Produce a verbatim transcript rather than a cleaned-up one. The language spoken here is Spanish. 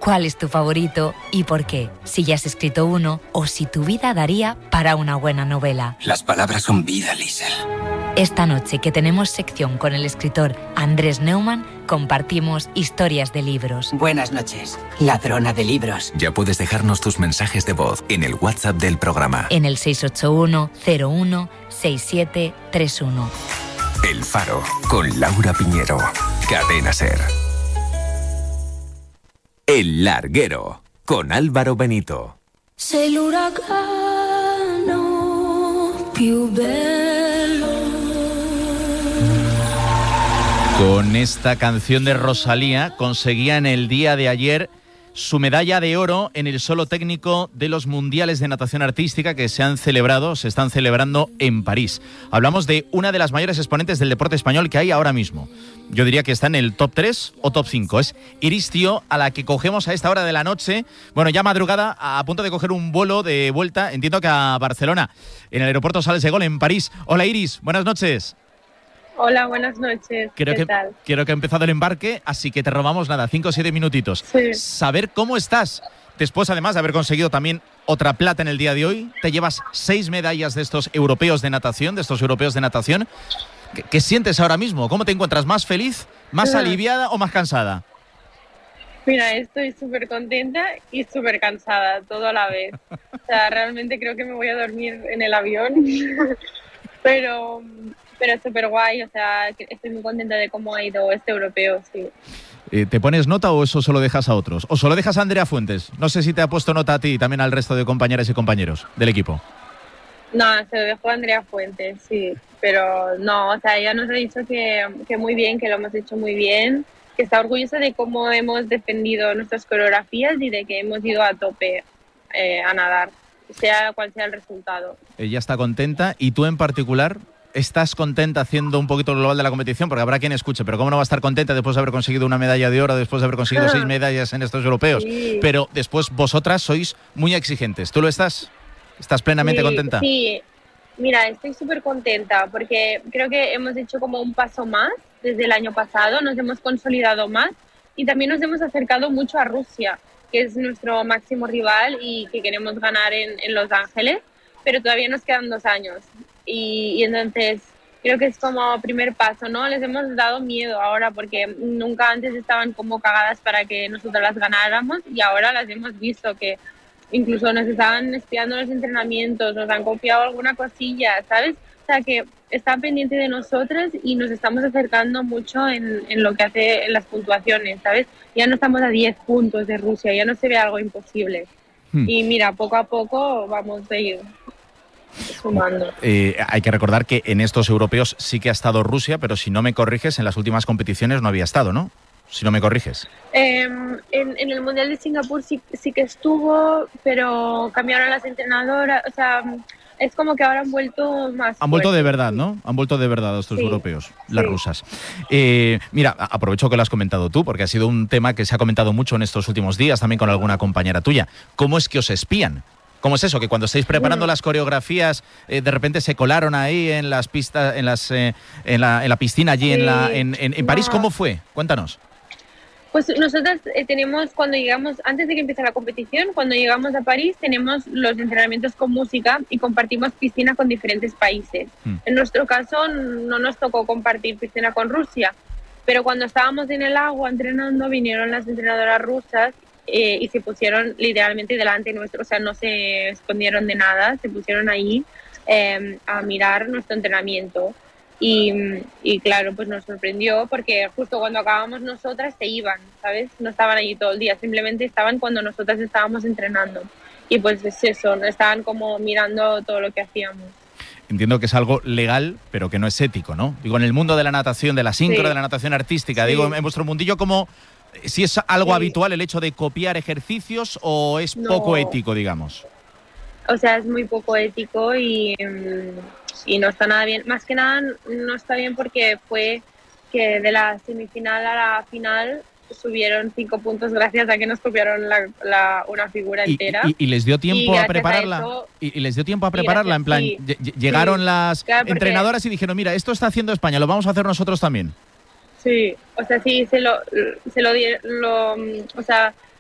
cuál es tu favorito y por qué, si ya has escrito uno o si tu vida daría para una buena novela. Las palabras son vida, Liesl. Esta noche, que tenemos sección con el escritor Andrés Neumann, compartimos historias de libros. Buenas noches, ladrona de libros. Ya puedes dejarnos tus mensajes de voz en el WhatsApp del programa. En el seis ocho uno, cero uno, seis siete tres uno. El Faro, con Laura Piñero. Cadena SER. El Larguero, con Álvaro Benito. Sei l'uragano più bello. Con esta canción de Rosalía conseguía en el día de ayer su medalla de oro en el solo técnico de los mundiales de natación artística que se han celebrado, se están celebrando en París. Hablamos de una de las mayores exponentes del deporte español que hay ahora mismo. Yo diría que está en el top tres o top cinco. Es Iris Tío, a la que cogemos a esta hora de la noche, bueno, ya madrugada, a punto de coger un vuelo de vuelta, entiendo que a Barcelona, en el aeropuerto Charles de Gaulle, en París. Hola Iris, buenas noches. Hola, buenas noches. Creo ¿Qué que, tal? Creo que ha empezado el embarque, así que te robamos nada, cinco o siete minutitos. Sí. Saber cómo estás. Después, además de haber conseguido también otra plata en el día de hoy, te llevas seis medallas de estos europeos de natación, de estos europeos de natación. ¿Qué, qué sientes ahora mismo? ¿Cómo te encuentras? ¿Más feliz, más aliviada o más cansada? Mira, estoy súper contenta y súper cansada, todo a la vez. O sea, realmente creo que me voy a dormir en el avión, pero... Pero es súper guay, o sea, estoy muy contenta de cómo ha ido este europeo, sí. Eh, ¿Te pones nota o eso solo dejas a otros? ¿O solo dejas a Andrea Fuentes? No sé si te ha puesto nota a ti y también al resto de compañeras y compañeros del equipo. No, se lo dejó a Andrea Fuentes, sí. Pero no, o sea, ella nos ha dicho que, que muy bien, que lo hemos hecho muy bien, que está orgullosa de cómo hemos defendido nuestras coreografías y de que hemos ido a tope eh, a nadar, sea cual sea el resultado. Ella está contenta y tú en particular... ¿Estás contenta haciendo un poquito el global de la competición? Porque habrá quien escuche, pero ¿cómo no va a estar contenta después de haber conseguido una medalla de oro, después de haber conseguido seis medallas en estos europeos? Sí. Pero después vosotras sois muy exigentes. ¿Tú lo estás? ¿Estás plenamente sí, contenta? Sí, mira, estoy súper contenta porque creo que hemos hecho como un paso más desde el año pasado, nos hemos consolidado más y también nos hemos acercado mucho a Rusia, que es nuestro máximo rival y que queremos ganar en, en Los Ángeles, pero todavía nos quedan dos años. Y, y entonces creo que es como primer paso, ¿no? Les hemos dado miedo ahora porque nunca antes estaban como cagadas para que nosotros las ganáramos y ahora las hemos visto que incluso nos estaban espiando los entrenamientos, nos han copiado alguna cosilla, ¿sabes? O sea, que están pendientes de nosotras y nos estamos acercando mucho en, en lo que hace en las puntuaciones, ¿sabes? Ya no estamos a diez puntos de Rusia, ya no se ve algo imposible. Hmm. Y mira, poco a poco vamos a ir sumando. Eh, hay que recordar que en estos europeos sí que ha estado Rusia, pero si no me corriges, en las últimas competiciones no había estado, ¿no? Si no me corriges. Eh, en, en el Mundial de Singapur sí, sí que estuvo, pero cambiaron las entrenadoras, o sea, es como que ahora han vuelto más. Han vuelto fuertes, de verdad, sí. ¿no? Han vuelto de verdad estos sí, europeos, las sí. rusas. Eh, mira, aprovecho que lo has comentado tú, porque ha sido un tema que se ha comentado mucho en estos últimos días, también con alguna compañera tuya. ¿Cómo es que os espían? ¿Cómo es eso? Que cuando estáis preparando las coreografías, eh, de repente se colaron ahí en las pistas, en las, eh, en la, en la piscina allí sí. en, la, en, en, en París. No. ¿Cómo fue? Cuéntanos. Pues nosotros eh, tenemos, cuando llegamos, antes de que empiece la competición, cuando llegamos a París, tenemos los entrenamientos con música y compartimos piscina con diferentes países. Hmm. En nuestro caso no nos tocó compartir piscina con Rusia, pero cuando estábamos en el agua entrenando, vinieron las entrenadoras rusas Eh, y se pusieron literalmente delante nuestro, o sea, no se escondieron de nada, se pusieron ahí eh, a mirar nuestro entrenamiento y, y claro, pues nos sorprendió porque justo cuando acabamos nosotras se iban, ¿sabes? No estaban allí todo el día, simplemente estaban cuando nosotras estábamos entrenando y pues es eso, estaban como mirando todo lo que hacíamos. Entiendo que es algo legal, pero que no es ético, ¿no? Digo, en el mundo de la natación, de la sincro, sí. de la natación artística, sí. digo, en vuestro mundillo, ¿cómo...? ¿Si es algo sí. habitual el hecho de copiar ejercicios o es no. poco ético, digamos? O sea, es muy poco ético y, y no está nada bien. Más que nada no está bien porque fue que de la semifinal a la final subieron cinco puntos gracias a que nos copiaron la, la, una figura y, entera. Y, y les dio tiempo a prepararla. A eso, y, y les dio tiempo a prepararla, gracias, en plan, sí, llegaron sí, las claro, entrenadoras y dijeron, mira, esto está haciendo España, lo vamos a hacer nosotros también. Sí, o sea, sí, se lo, se lo, lo, o sea,